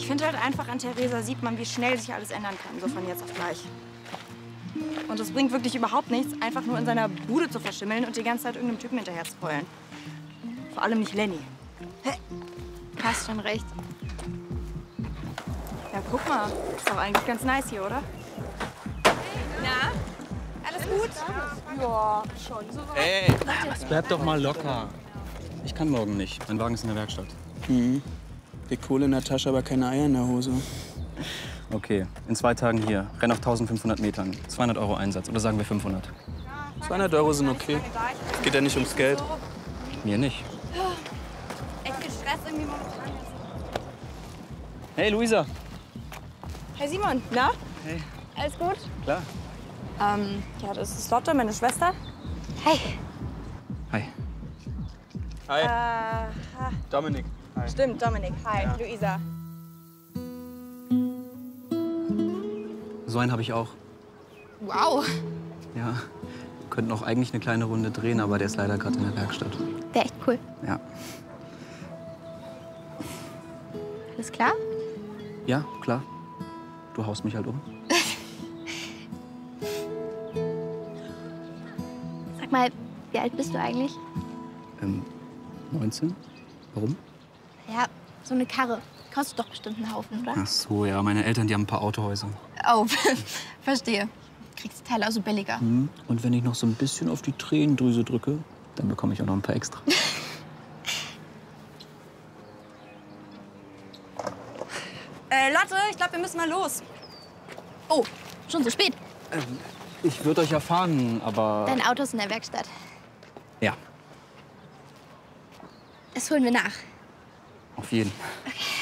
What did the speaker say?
Ich finde halt einfach, an Theresa sieht man, wie schnell sich alles ändern kann, so von jetzt auf gleich. Und es bringt wirklich überhaupt nichts, einfach nur in seiner Bude zu verschimmeln und die ganze Zeit irgendeinem Typen hinterher zu heulen. Vor allem nicht Lenny. Hä? Hast schon recht. Ja, guck mal. Ist doch eigentlich ganz nice hier, oder? Na? Alles gut? Ja, schon. Ey, bleib doch mal locker. Ich kann morgen nicht. Mein Wagen ist in der Werkstatt. Mhm. Viel Kohle in der Tasche, aber keine Eier in der Hose. Okay, in 2 Tagen hier. Renn auf 1500 Metern. 200 € Einsatz. Oder sagen wir 500? 200 € sind okay. Es geht ja nicht ums Geld. Mir nicht. Echt viel Stress irgendwie momentan. Hey, Luisa. Hey Simon, na? Hey. Alles gut? Klar. Ja, das ist Lotte, meine Schwester. Hey. Hi. Hi. Dominik. Hi. Stimmt, Dominik. Hi, Ja. Luisa. So einen habe ich auch. Wow. Ja. Wir könnten auch eigentlich eine kleine Runde drehen, aber der ist leider gerade in der Werkstatt. Der echt cool. Ja. Alles klar? Ja, klar. Du haust mich halt um. Sag mal, wie alt bist du eigentlich? 19? Warum? Ja, so eine Karre. Kostet doch bestimmt einen Haufen, oder? Ach so, ja. Meine Eltern, die haben ein paar Autohäuser. Oh, verstehe. Kriegst die Teile also billiger. Und wenn ich noch so ein bisschen auf die Tränendrüse drücke, dann bekomme ich auch noch ein paar extra. Lotte, ich glaube, wir müssen mal los. Oh, schon so spät. Ich würde euch ja fahren, aber... Dein Auto ist in der Werkstatt. Ja, Das holen wir nach. auf jeden. Okay.